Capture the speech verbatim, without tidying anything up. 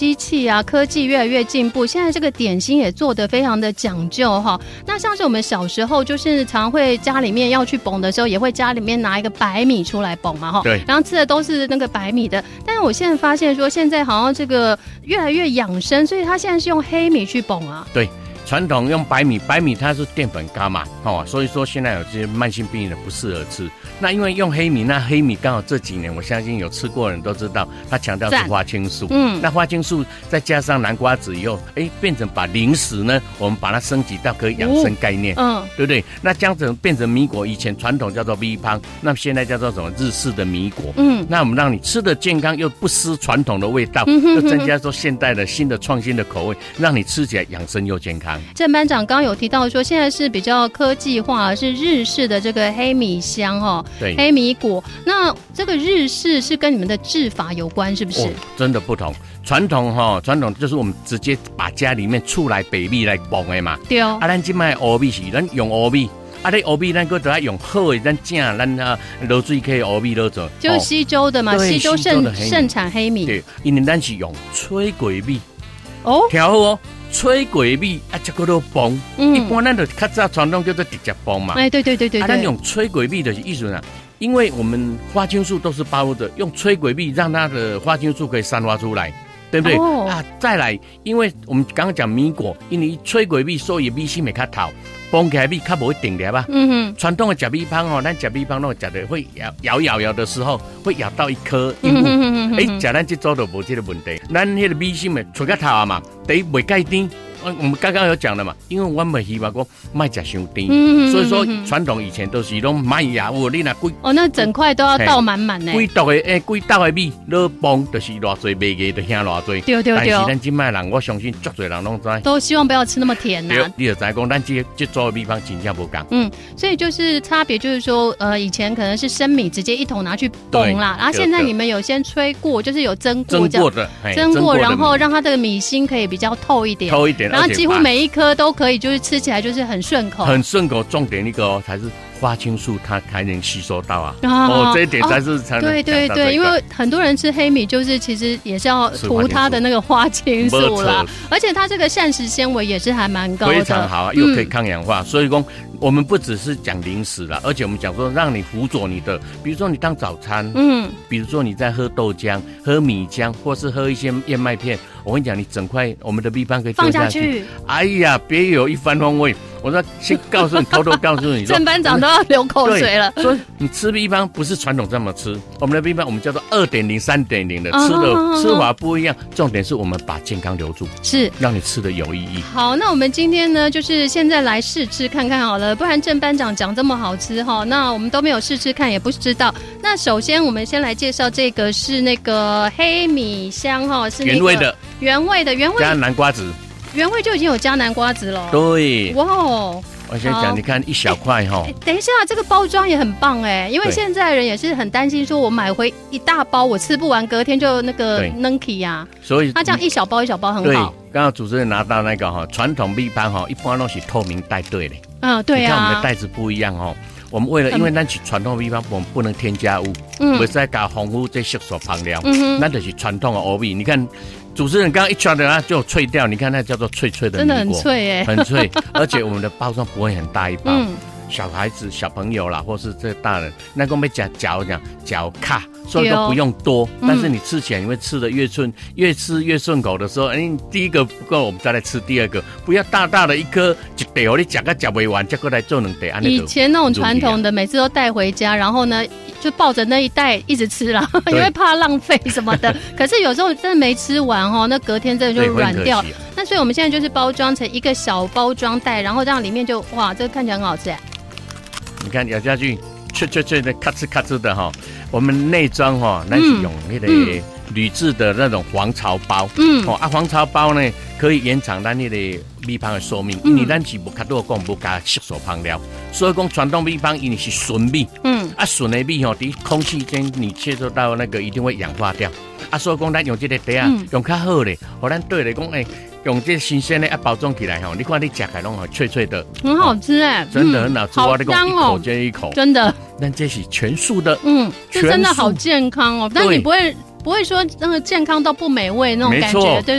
机器啊，科技越来越进步，现在这个点心也做得非常的讲究哈。那像是我们小时候，就是常会家里面要去蹦的时候，也会家里面拿一个白米出来蹦嘛哈。 对。 然后吃的都是那个白米的，但是我现在发现说，现在好像这个越来越养生，所以他现在是用黑米去蹦啊。 对。传统用白米，白米它是淀粉高嘛，哦，所以说现在有这些慢性病的不适合吃。那因为用黑米，那黑米刚好这几年，我相信有吃过的人都知道，它强调是花青素。嗯，那花青素再加上南瓜子以后，哎，变成把零食呢，我们把它升级到可以养生概念，嗯，对不对？那这样子变成米果，以前传统叫做米芳，那现在叫做什么日式的米果。嗯，那我们让你吃的健康又不失传统的味道，嗯、又增加说现代的新的创新的口味，让你吃起来养生又健康。 郑班长刚刚有提到说，现在是比较科技化，是日式的这个黑米香哦， 对， 黑米果。那这个日式是跟你们的制法有关，是不是？哦、 真的不同。传统哈、哦，传统就是我们直接把家里面出来白米来蹦的嘛。 对哦。 啊，咱今卖乌米是咱用乌米。啊，你乌米咱搁得用好的，咱正咱啊落水可以乌米落做， 就是西周的嘛，西周盛盛产黑米。 对，因为咱是用炊过米。 哦。 调好哦。炊过米啊，这个都崩。嗯，一般咱就较早传统叫做直接崩嘛。 哎，对对对对对。 啊，咱用炊过米的意思呢，因为我们花青素都是包的，用炊过米让它的花青素可以散发出来，对不对？哦、啊，再来，因为我们刚刚讲米果，因为炊过米，所以米心会较透，崩起来米较不会定粒吧。嗯哼。传统的吃米芳哦，咱吃米芳那种吃的会咬咬咬咬的时候，会咬到一颗硬物。嗯哎，吃咱这做都无这个问题，咱那个米心的出较透啊嘛，第一袂介甜。我们刚刚有讲了嘛，因为我们希望说卖吃伤甜，嗯、所以说传统以前都是拢卖牙物，你那贵哦，那整块都要倒满满呢。 贵倒的诶，贵倒的米，你崩就是偌济卖个就遐偌济。 对对对。但是咱今卖人，我相信足侪人拢知， 都希望不要吃那么甜呐、啊。 你就知讲，咱这这做的米方真正不同。 嗯，所以就是差别就是说，呃，以前可能是生米直接一桶拿去崩啦，然后现在你们有先吹过，就是有蒸过， 蒸过的， 蒸过，然后让它的米心可以比较透一点， 透一点， 然后几乎每一颗都可以，就是吃起来就是很顺口， 很顺口。重点一个哦，才是花青素，它才能吸收到啊。哦，这一点才是才能、 哦、对对对，因为很多人吃黑米，就是其实也是要涂它的那个花青素啦，而且它这个膳食纤维也是还蛮高的， 非常好啊，又可以抗氧化。嗯、所以说，我们不只是讲零食啦，而且我们讲说让你辅佐你的，比如说你当早餐，嗯，比如说你在喝豆浆、喝米浆，或是喝一些燕麦片。我跟你讲，你整块我们的米饭可以放下去。 哎呀，别有一番风味。我说先告诉你，偷偷告诉你， 郑班长都要流口水了。 所以你吃米饭不是传统这么吃，我们的米饭我们叫做二点零、三点零的，吃的吃法不一样。重点是我们把健康留住， 是让你吃的有意义。 好，那我们今天呢，就是现在来试吃看看好了，不然郑班长讲这么好吃哈，那我们都没有试吃看，也不知道。那首先我们先来介绍这个是那个黑米香哈，是那个原味的。 原味的原味加南瓜子， 原味就已经有加南瓜子了。 对， 哇哦！ 我先讲，你看一小块哈、 欸。等一下，这个包装也很棒哎，因为现在人也是很担心，说我买回一大包，我吃不完，隔天就那个扔弃呀。所以它这样一小包一小包很好。 对，刚刚主持人拿到那个哈传统米饭哈，一般都是透明袋对的。 嗯，对啊。 你看我们的袋子不一样哦。我们为了，因为咱是传统米饭，我们不能添加物，嗯，不再加丰富这色素香料，嗯，那就是传统的欧米。你看，主持人刚刚一抓的它就脆掉，你看那叫做脆脆的米果， 真的很脆哎， 很脆，而且我们的包装不会很大一包，嗯，小孩子、小朋友啦，或是这大人，那个被夹嚼讲嚼卡。所以都不用多，嗯、但是你吃起来你会吃的越顺，越吃越顺口的时候，哎，第一个不够，我们再来吃第二个，不要大大的一颗一袋哦，你夹个夹不完，再过来做两袋。 以前那种传统的，每次都带回家，然后呢就抱着那一袋一直吃啦，因为怕浪费什么的。可是有时候真的没吃完哦，那隔天真的就软掉。那所以我们现在就是包装成一个小包装袋，然后这样里面就哇，这个看起来很好吃哎。 你看咬下去，脆脆脆的，咔哧咔哧的哈。我们内装哈，那是用那个铝制的那种黄槽包，嗯，哦啊，黄槽包呢可以延长咱那个米饭的寿命，因为咱是不较多讲不加色素香料，所以讲传统米饭因为是纯米，嗯，啊纯的米吼，伫空气间你接触到那个一定会氧化掉，啊，所以讲咱用这个袋啊，用较好的，互咱对来讲诶。用这新鲜的啊包装起来哈，你看你吃起来拢脆脆的， 很好吃哎， 真的很好吃， 好香哦，一口接一口， 真的。 但这是全素的， 嗯，这真的好健康哦。但你不会不会说那个健康到不美味那种感觉，对。